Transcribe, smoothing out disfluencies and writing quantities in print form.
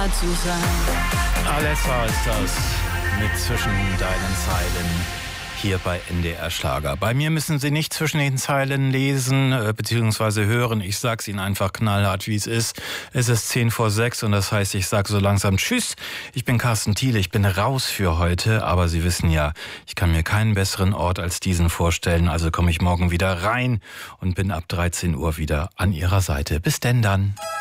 zu sein. Alessa ist das mit zwischen deinen Zeilen hier bei NDR Schlager. Bei mir müssen Sie nicht zwischen den Zeilen lesen bzw. hören. Ich sag's Ihnen einfach knallhart, wie es ist. Es ist 5:10 und das heißt, ich sage so langsam Tschüss. Ich bin Carsten Thiele, ich bin raus für heute, aber Sie wissen ja, ich kann mir keinen besseren Ort als diesen vorstellen. Also komme ich morgen wieder rein und bin ab 13 Uhr wieder an Ihrer Seite. Bis denn dann.